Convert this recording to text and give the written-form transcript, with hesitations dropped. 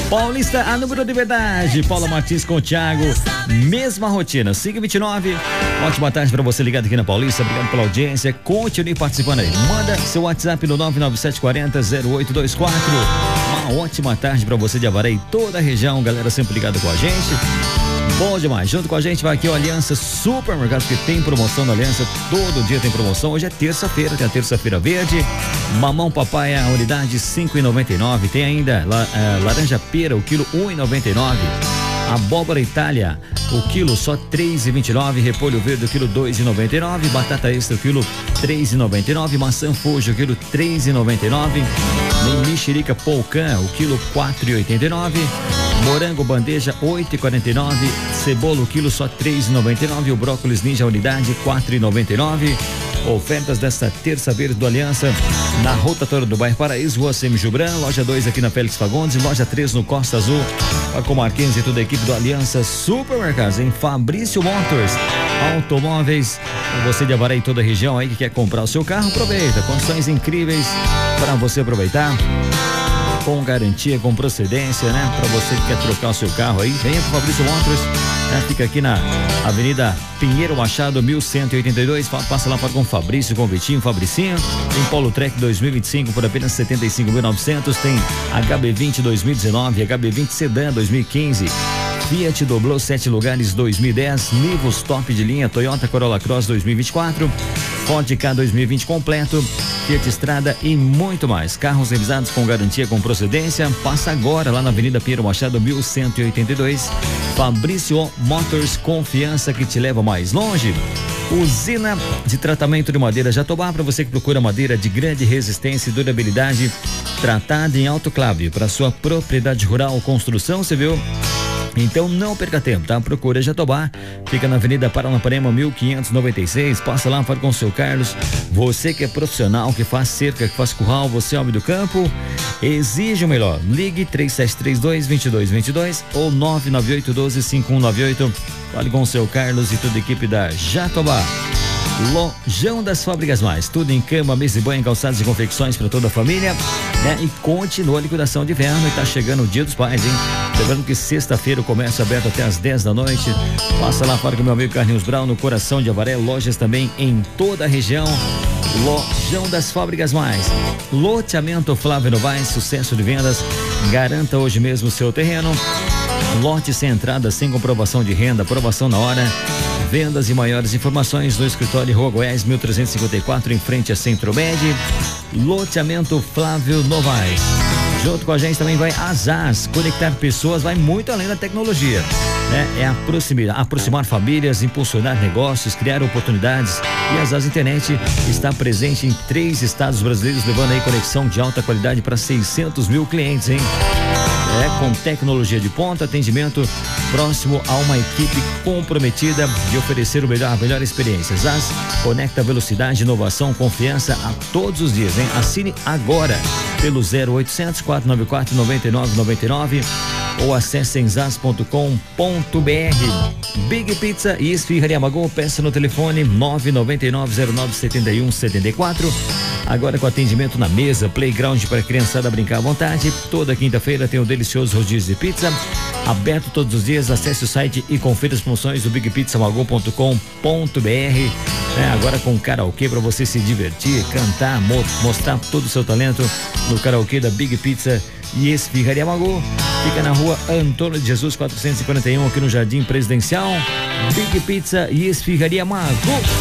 Paulista, a número de verdade. Paula Martins com o Thiago, mesma rotina, 5h29. Ótima tarde pra você ligado aqui na Paulista, obrigado pela audiência, continue participando aí. Manda seu WhatsApp no 997400824. Uma ótima tarde pra você de Avaré e toda a região, galera sempre ligado com a gente. Bom demais, junto com a gente vai aqui o Aliança Supermercados, que tem promoção na Aliança, todo dia tem promoção. Hoje é terça-feira, tem a terça-feira verde. Mamão papaya, a unidade R$5,99. Tem ainda laranja pera, o quilo R$1,99. Abóbora Itália, o quilo só R$3,29. Repolho verde, o quilo R$2,99. Batata extra, o quilo R$3,99. Maçã Fuji, o quilo R$3,99. Mexerica Polcã, o quilo R$4,89. Morango bandeja R$8,49. Cebola, o quilo só R$3,99. O brócolis ninja unidade R$4,99. Ofertas desta terça-feira do Aliança na rotatória do bairro Paraíso, Rua Semi Jubran, loja 2 aqui na Félix Fagundes e loja 3 no Costa Azul. Com Marquinhos e toda a equipe do Aliança Supermercados, em Fabrício Motors Automóveis. Você de Avaré e toda a região aí que quer comprar o seu carro, aproveita, condições incríveis para você aproveitar, com garantia, com procedência, né? Para você que quer trocar o seu carro aí, venha pro Fabrício Motors, né? Fica aqui na Avenida Pinheiro Machado, 1182. Passa lá para com Fabrício, com Vitinho, Fabricinho. Tem Polo Trek 2025 por apenas 75.900. Tem HB20 2019, HB20 Sedan 2015. Fiat Doblo 7 lugares 2010, Nivus top de linha, Toyota Corolla Cross 2024, Ford K 2020 completo, Fiat Strada e muito mais. Carros revisados com garantia, com procedência. Passa agora lá na Avenida Pinheiro Machado 1182. Fabrício Motors, confiança que te leva mais longe. Usina de tratamento de madeira Jatobá, para você que procura madeira de grande resistência e durabilidade, tratada em autoclave para sua propriedade rural ou construção civil. Então não perca tempo, tá? Procura Jatobá, fica na Avenida Paranapanema 1596, passa lá, fala com o seu Carlos. Você que é profissional, que faz cerca, que faz curral, você é homem do campo, exige o melhor. Ligue 3732-2222 ou 99812-5198. Fale com o seu Carlos e toda a equipe da Jatobá. Lojão das Fábricas Mais, tudo em cama, mesa e banho, calçados e confecções para toda a família, né? E continua a liquidação de inverno e tá chegando o Dia dos Pais, hein? Lembrando que sexta-feira o comércio aberto até às 10 da noite. Passa lá para o meu amigo Carlinhos Brown, no coração de Avaré, lojas também em toda a região. Lojão das Fábricas Mais, loteamento Flávio Novaes, sucesso de vendas, garanta hoje mesmo o seu terreno. Lote sem entrada, sem comprovação de renda, aprovação na hora. Vendas e maiores informações no escritório Rua Goiás 1354, em frente a Centro-Med. Loteamento Flávio Novaes. Junto com a gente também vai a ZAS, conectar pessoas, vai muito além da tecnologia, né? É aproximar famílias, impulsionar negócios, criar oportunidades. E a ZAS Internet está presente em 3 estados brasileiros, levando aí conexão de alta qualidade para 600 mil clientes, hein? Com tecnologia de ponta, atendimento próximo a uma equipe comprometida de oferecer a melhor experiência. ZAS conecta velocidade, inovação, confiança a todos os dias, hein? Assine agora pelo 0800 494 9999 ou acesse em zas.com.br. Big Pizza e Esfirraria Magô, peça no telefone 999097174. Agora com atendimento na mesa, playground para a criançada brincar à vontade. Toda quinta-feira tem o delicioso rodízio de pizza, aberto todos os dias. Acesse o site e confira as promoções do bigpizzamagô.com.br. Agora com karaokê para você se divertir, cantar, mostrar todo o seu talento no karaokê da Big Pizza e Esfirraria Magô. Fica na rua Antônio de Jesus 441, aqui no Jardim Presidencial. Big Pizza e Esfirraria Magô.